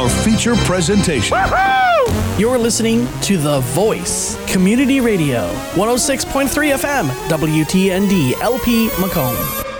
our feature presentation. You're listening to The Voice, Community Radio, 106.3 FM, WTND, LP Macomb.